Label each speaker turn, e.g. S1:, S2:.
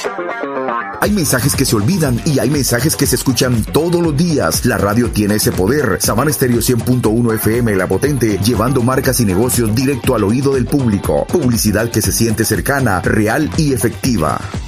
S1: Hay mensajes que se olvidan y hay mensajes que se escuchan todos los días. La radio tiene ese poder. Sabana Estéreo 100.1 FM, La Potente, llevando marcas y negocios directo al oído del público. Publicidad que se siente cercana, real y efectiva.